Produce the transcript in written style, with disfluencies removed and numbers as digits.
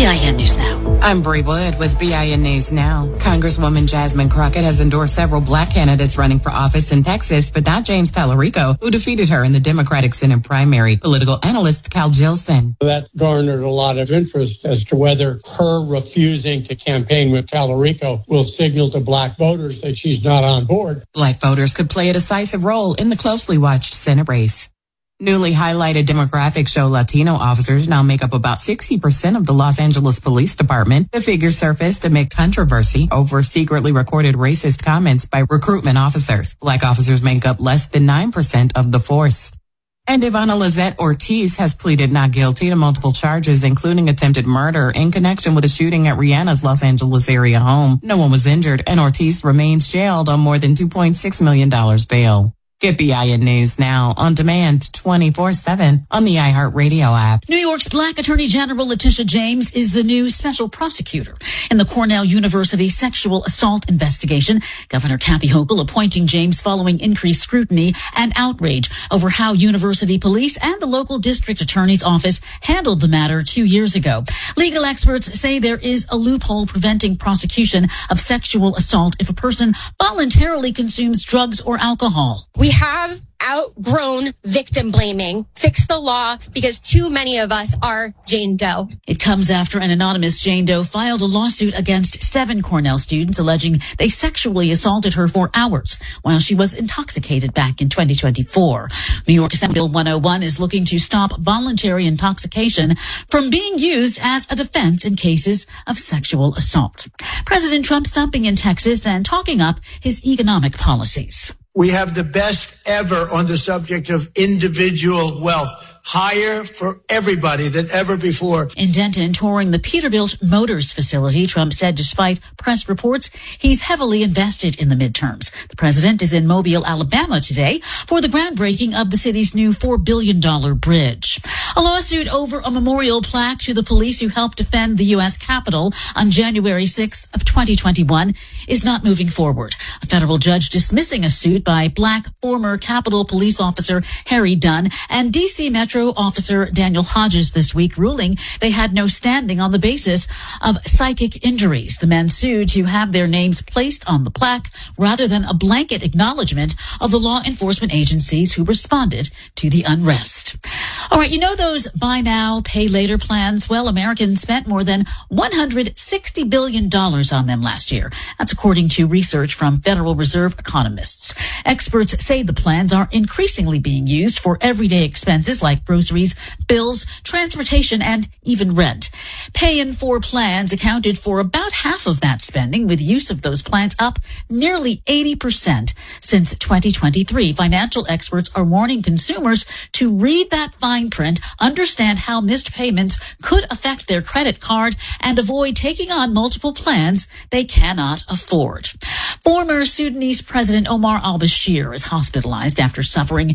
BIN News Now. I'm Bree Wood with BIN News Now. Congresswoman Jasmine Crockett has endorsed several black candidates running for office in Texas, but not James Tallarico, who defeated her in the Democratic Senate primary. Political analyst Cal Jilson. That garnered a lot of interest as to whether her refusing to campaign with Tallarico will signal to black voters that she's not on board. Black voters could play a decisive role in the closely watched Senate race. Newly highlighted demographics show Latino officers now make up about 60% of the Los Angeles Police Department. The figure surfaced amid controversy over secretly recorded racist comments by recruitment officers. Black officers make up less than 9% of the force. And Ivana Lizette Ortiz has pleaded not guilty to multiple charges, including attempted murder in connection with a shooting at Rihanna's Los Angeles area home. No one was injured, and Ortiz remains jailed on more than $2.6 million bail. Get BIN News Now on demand 24/7 on the iHeartRadio app. New York's Black Attorney General Letitia James is the new special prosecutor in the Cornell University sexual assault investigation. Governor Kathy Hochul appointing James following increased scrutiny and outrage over how university police and the local district attorney's office handled the matter 2 years ago. Legal experts say there is a loophole preventing prosecution of sexual assault if a person voluntarily consumes drugs or alcohol. We have outgrown victim blaming. Fix the law because too many of us are Jane Doe. It comes after an anonymous Jane Doe filed a lawsuit against 7 Cornell students alleging they sexually assaulted her for hours while she was intoxicated back in 2024. New York Senate Bill 101 is looking to stop voluntary intoxication from being used as a defense in cases of sexual assault. President Trump stumping in Texas and talking up his economic policies. We have the best ever on the subject of individual wealth. Higher for everybody than ever before. In Denton, touring the Peterbilt Motors facility, Trump said despite press reports, he's heavily invested in the midterms. The president is in Mobile, Alabama today for the groundbreaking of the city's new $4 billion bridge. A lawsuit over a memorial plaque to the police who helped defend the U.S. Capitol on January 6th of 2021 is not moving forward. A federal judge dismissing a suit by black former Capitol police officer Harry Dunn and D.C. Metro officer Daniel Hodges this week, ruling they had no standing on the basis of psychic injuries. The men sued to have their names placed on the plaque rather than a blanket acknowledgement of the law enforcement agencies who responded to the unrest. All right, you know those buy now, pay later plans? Well, Americans spent more than $160 billion on them last year. That's according to research from Federal Reserve economists. Experts say the plans are increasingly being used for everyday expenses like groceries, bills, transportation, and even rent. Pay-in-4 plans accounted for about half of that spending, with use of those plans up nearly 80% since 2023. Financial experts are warning consumers to read that fine print, understand how missed payments could affect their credit card, and avoid taking on multiple plans they cannot afford. Former Sudanese President Omar al-Bashir is hospitalized after suffering